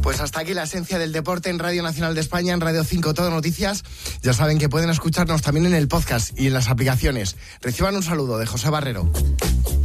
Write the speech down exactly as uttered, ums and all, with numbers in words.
Pues hasta aquí la esencia del deporte en Radio Nacional de España, en Radio cinco Todo Noticias. Ya saben que pueden escucharnos también en el podcast y en las aplicaciones. Reciban un saludo de José Barrero.